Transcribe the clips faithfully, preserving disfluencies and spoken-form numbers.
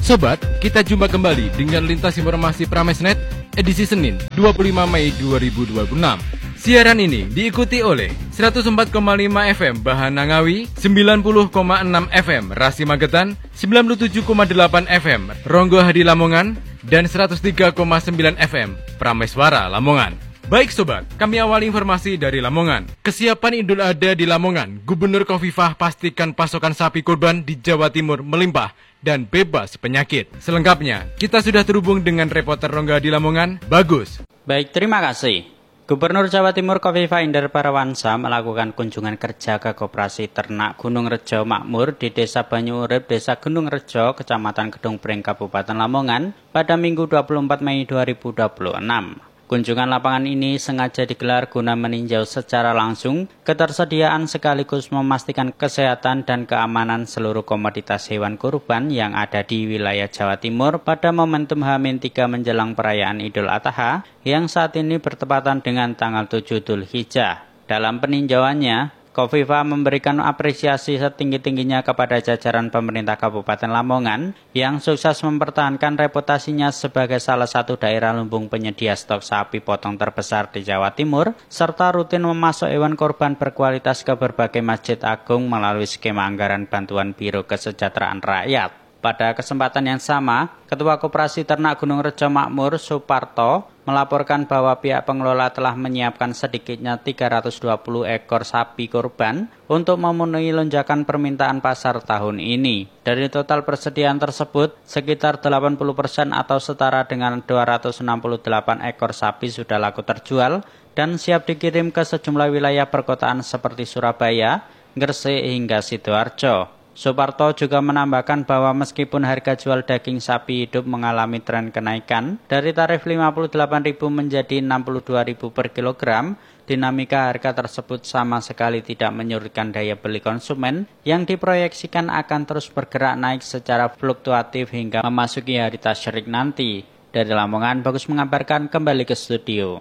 Sobat, kita jumpa kembali dengan Lintas Informasi Pramesnet edisi Senin dua puluh lima Mei dua ribu dua puluh enam. Siaran ini diikuti oleh seratus empat koma lima F M Bahana Ngawi, sembilan puluh koma enam F M Rasi Magetan, sembilan puluh tujuh koma delapan F M Ronggo Hadi Lamongan, dan seratus tiga koma sembilan F M Prameswara Lamongan. Baik sobat, kami awali informasi dari Lamongan. Kesiapan Idul Adha di Lamongan, Gubernur Khofifah pastikan pasokan sapi kurban di Jawa Timur melimpah dan bebas penyakit. Selengkapnya, kita sudah terhubung dengan reporter Rongga di Lamongan, Bagus. Baik, terima kasih. Gubernur Jawa Timur Khofifah Indar Parawansa melakukan kunjungan kerja ke Koperasi Ternak Gunung Rejo Makmur di Desa Banyu Urip, Desa Gunung Rejo, Kecamatan Gedung Breng, Kabupaten Lamongan pada Minggu dua puluh empat Mei dua ribu dua puluh enam. Kunjungan lapangan ini sengaja digelar guna meninjau secara langsung ketersediaan sekaligus memastikan kesehatan dan keamanan seluruh komoditas hewan kurban yang ada di wilayah Jawa Timur pada momentum H minus tiga menjelang perayaan Idul Adha yang saat ini bertepatan dengan tanggal tujuh Dzulhijjah. Dalam peninjauannya, Khofifah memberikan apresiasi setinggi-tingginya kepada jajaran pemerintah Kabupaten Lamongan yang sukses mempertahankan reputasinya sebagai salah satu daerah lumbung penyedia stok sapi potong terbesar di Jawa Timur, serta rutin memasok hewan kurban berkualitas ke berbagai masjid agung melalui skema anggaran bantuan Biro Kesejahteraan Rakyat. Pada kesempatan yang sama, Ketua Koperasi Ternak Gunung Rejo Makmur, Suparto, melaporkan bahwa pihak pengelola telah menyiapkan sedikitnya tiga ratus dua puluh ekor sapi kurban untuk memenuhi lonjakan permintaan pasar tahun ini. Dari total persediaan tersebut, sekitar delapan puluh persen atau setara dengan dua ratus enam puluh delapan ekor sapi sudah laku terjual dan siap dikirim ke sejumlah wilayah perkotaan seperti Surabaya, Gresik hingga Sidoarjo. Suparto juga menambahkan bahwa meskipun harga jual daging sapi hidup mengalami tren kenaikan dari tarif lima puluh delapan ribu rupiah menjadi enam puluh dua ribu rupiah per kilogram, dinamika harga tersebut sama sekali tidak menyurutkan daya beli konsumen yang diproyeksikan akan terus bergerak naik secara fluktuatif hingga memasuki hari tasyrik nanti. Dari Lamongan, Bagus mengabarkan, kembali ke studio.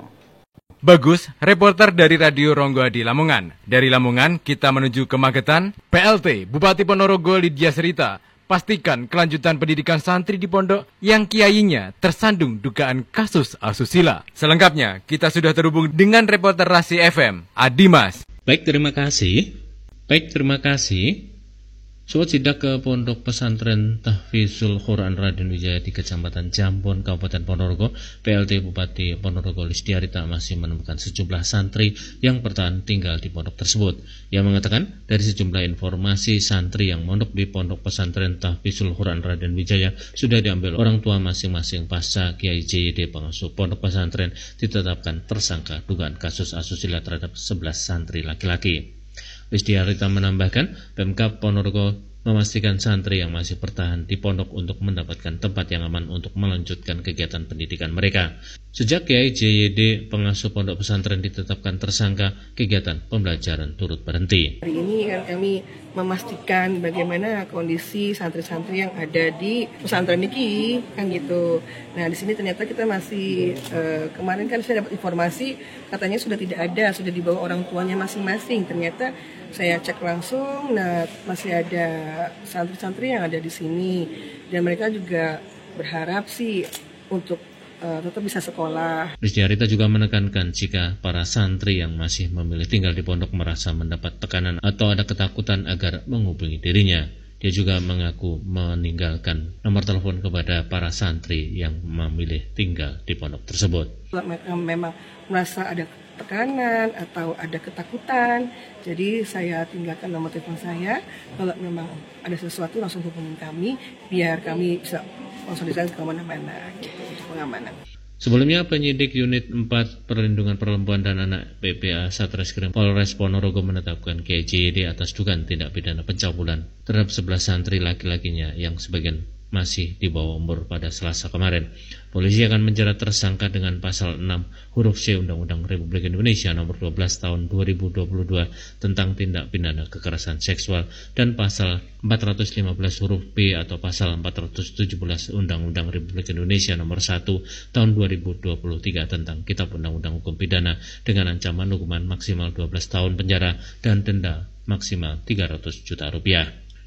Bagus, reporter dari Radio Ronggo di Lamongan. Dari Lamongan, kita menuju ke Magetan. P L T Bupati Ponorogo Lydia Serita pastikan kelanjutan pendidikan santri di pondok yang kiainya tersandung dugaan kasus asusila. Selengkapnya, kita sudah terhubung dengan reporter Rasi F M, Adimas. Baik, terima kasih. Baik, terima kasih. Sobat sidak ke Pondok Pesantren Tahfizul Quran Raden Wijaya di Kecamatan Jambon, Kabupaten Ponorogo, P L T Bupati Ponorogo Lydia Serita masih menemukan sejumlah santri yang bertahan tinggal di pondok tersebut. Ia mengatakan dari sejumlah informasi santri yang mondok di Pondok Pesantren Tahfizul Quran Raden Wijaya sudah diambil orang tua masing-masing pasca Kiai J Y D pengasuh pondok pesantren ditetapkan tersangka dugaan kasus asusila terhadap sebelas santri laki-laki. Lydia Serita menambahkan, Pemkab Ponorogo memastikan santri yang masih bertahan di pondok untuk mendapatkan tempat yang aman untuk melanjutkan kegiatan pendidikan mereka. Sejak Kiai J Y D pengasuh pondok pesantren ditetapkan tersangka, kegiatan pembelajaran turut berhenti. Hari ini kan kami memastikan bagaimana kondisi santri-santri yang ada di pesantren Niki, kan gitu. Nah di sini ternyata kita masih uh, kemarin kan saya dapat informasi katanya sudah tidak ada, sudah dibawa orang tuanya masing-masing. Ternyata saya cek langsung, nah masih ada santri-santri yang ada di sini dan mereka juga berharap sih untuk uh, tetap bisa sekolah. Lydia Serita juga menekankan jika para santri yang masih memilih tinggal di pondok merasa mendapat tekanan atau ada ketakutan agar menghubungi dirinya. Dia juga mengaku meninggalkan nomor telepon kepada para santri yang memilih tinggal di pondok tersebut. Mereka memang merasa ada tekanan atau ada ketakutan, jadi saya tinggalkan nomor telepon saya. Kalau memang ada sesuatu langsung hubungin kami biar kami bisa konsolidasi kemana-mana gitu, untuk pengamanan. Sebelumnya, penyidik Unit empat Perlindungan Perempuan dan Anak P P A Satreskrim Polres Ponorogo menetapkan Kiai J Y D atas dugaan tindak pidana pencabulan terhadap sebelas santri laki-lakinya yang sebagian masih di bawah umur pada Selasa kemarin. Polisi akan menjerat tersangka dengan pasal enam huruf C Undang-Undang Republik Indonesia nomor dua belas tahun dua ribu dua puluh dua tentang tindak pidana kekerasan seksual dan pasal empat ratus lima belas huruf B atau pasal empat ratus tujuh belas Undang-Undang Republik Indonesia nomor satu tahun dua ribu dua puluh tiga tentang Kitab Undang-Undang Hukum Pidana dengan ancaman hukuman maksimal dua belas tahun penjara dan denda maksimal tiga ratus juta rupiah.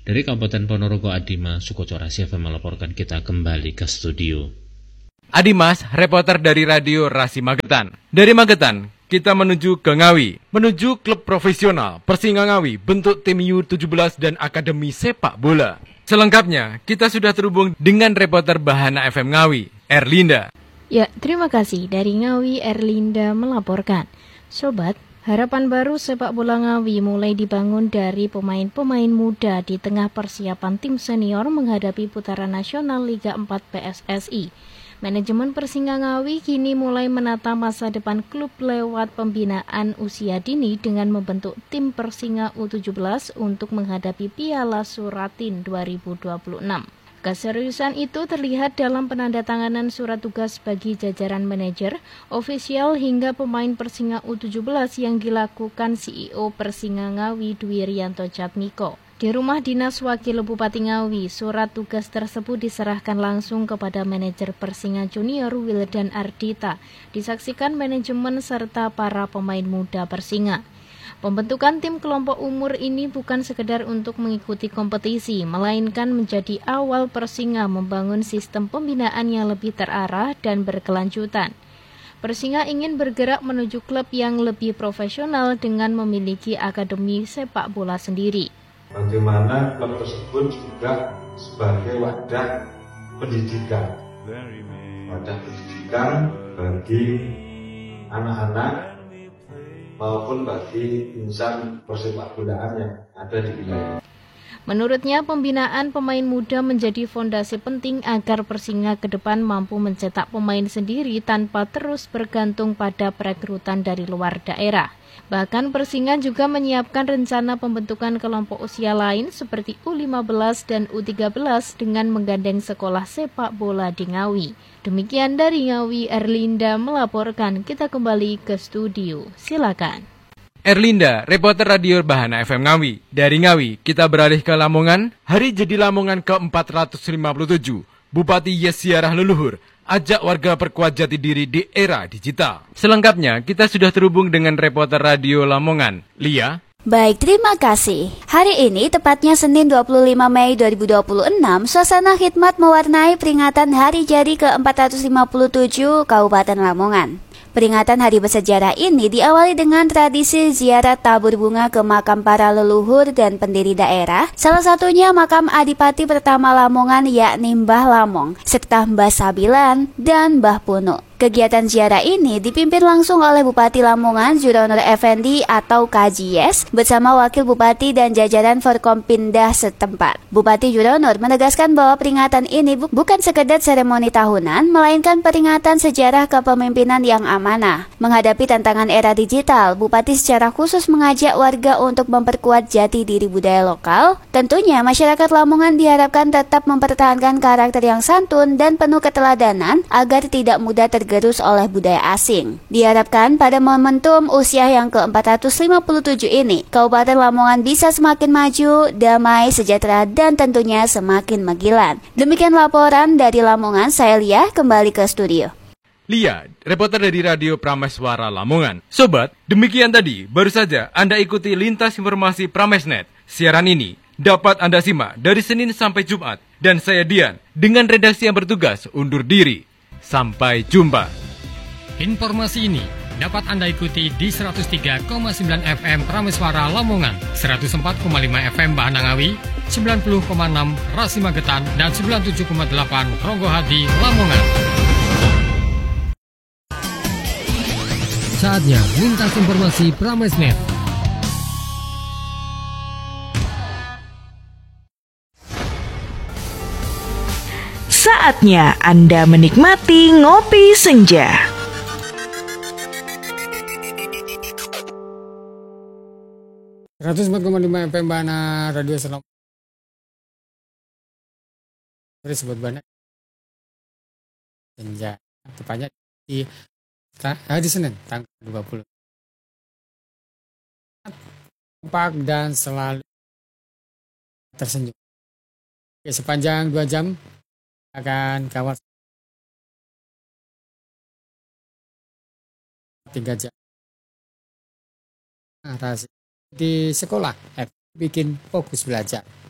Dari Kabupaten Ponorogo, Adimas Sukoco-Rasi F M melaporkan. Kita kembali ke studio. Adimas, reporter dari Radio Rasi Magetan. Dari Magetan, kita menuju ke Ngawi, menuju klub profesional Persinga Ngawi, bentuk tim U tujuh belas dan Akademi Sepak Bola. Selengkapnya, kita sudah terhubung dengan reporter Bahana F M Ngawi, Erlinda. Ya, terima kasih. Dari Ngawi, Erlinda melaporkan. Sobat, harapan baru sepak bola Ngawi mulai dibangun dari pemain-pemain muda di tengah persiapan tim senior menghadapi putaran nasional Liga empat P S S I. Manajemen Persinga Ngawi kini mulai menata masa depan klub lewat pembinaan usia dini dengan membentuk tim Persinga U tujuh belas untuk menghadapi Piala Suratin dua ribu dua puluh enam. Keseriusan itu terlihat dalam penandatanganan surat tugas bagi jajaran manajer, ofisial hingga pemain Persinga U tujuh belas yang dilakukan C E O Persinga Ngawi Dwi Rianto Jatmiko. Di rumah dinas Wakil Bupati Ngawi, surat tugas tersebut diserahkan langsung kepada manajer Persinga Junior Wildan Ardita, disaksikan manajemen serta para pemain muda Persinga. Pembentukan tim kelompok umur ini bukan sekedar untuk mengikuti kompetisi, melainkan menjadi awal Persinga membangun sistem pembinaan yang lebih terarah dan berkelanjutan. Persinga ingin bergerak menuju klub yang lebih profesional dengan memiliki akademi sepak bola sendiri. Bagaimana klub tersebut juga sebagai wadah pendidikan, wadah pendidikan bagi anak-anak maupun bagi insan persepak bolaan yang ada di wilayah. Menurutnya, pembinaan pemain muda menjadi fondasi penting agar Persinga ke depan mampu mencetak pemain sendiri tanpa terus bergantung pada perekrutan dari luar daerah. Bahkan Persinga juga menyiapkan rencana pembentukan kelompok usia lain seperti U lima belas dan U tiga belas dengan menggandeng sekolah sepak bola di Ngawi. Demikian dari Ngawi, Erlinda melaporkan. Kita kembali ke studio. Silakan. Erlinda, reporter Radio Bahana F M Ngawi. Dari Ngawi, kita beralih ke Lamongan. Hari Jadi Lamongan ke empat ratus lima puluh tujuh. Bupati Yesiarah Leluhur ajak warga perkuat jati diri di era digital. Selengkapnya, kita sudah terhubung dengan reporter Radio Lamongan, Lia. Baik, terima kasih. Hari ini, tepatnya Senin dua puluh lima Mei dua ribu dua puluh enam, suasana khidmat mewarnai peringatan Hari Jadi ke empat ratus lima puluh tujuh Kabupaten Lamongan. Peringatan hari bersejarah ini diawali dengan tradisi ziarah tabur bunga ke makam para leluhur dan pendiri daerah, salah satunya makam Adipati pertama Lamongan yakni Mbah Lamong, serta Mbah Sabilan dan Mbah Puno. Kegiatan ziarah ini dipimpin langsung oleh Bupati Lamongan Juronor Effendi atau K J S bersama Wakil Bupati dan jajaran Forkompindah setempat. Bupati Juronor menegaskan bahwa peringatan ini bu- bukan sekedar seremoni tahunan, melainkan peringatan sejarah kepemimpinan yang amanah. Menghadapi tantangan era digital, Bupati secara khusus mengajak warga untuk memperkuat jati diri budaya lokal. Tentunya masyarakat Lamongan diharapkan tetap mempertahankan karakter yang santun dan penuh keteladanan agar tidak mudah tergerus oleh budaya asing. Diharapkan pada momentum usia yang ke empat ratus lima puluh tujuh ini, Kabupaten Lamongan bisa semakin maju, damai, sejahtera, dan tentunya semakin menggilan. Demikian laporan dari Lamongan, saya Lia, kembali ke studio. Lia, reporter dari Radio Prameswara Lamongan. Sobat, demikian tadi, baru saja Anda ikuti lintas informasi Pramesnet. Siaran ini dapat Anda simak dari Senin sampai Jumat. Dan saya Dian, dengan redaksi yang bertugas undur diri. Sampai jumpa. Informasi ini dapat Anda ikuti di seratus tiga koma sembilan F M Prameswara Lamongan, seratus empat koma lima F M Bahana Ngawi, sembilan puluh koma enam Rasi Magetan, dan sembilan puluh tujuh koma delapan Ronggohadi Lamongan. Saatnya lintas informasi Pramesnet. Saatnya Anda menikmati ngopi senja. seratus empat koma lima F M Bahana Radio Selam. Disebut banyak senja. Tepatnya di hari Senin tanggal dua puluh. Kompak dan selalu tersenyum. Oke, sepanjang dua jam akan kawal tiga jam. Nah, di sekolah eh, bikin fokus belajar.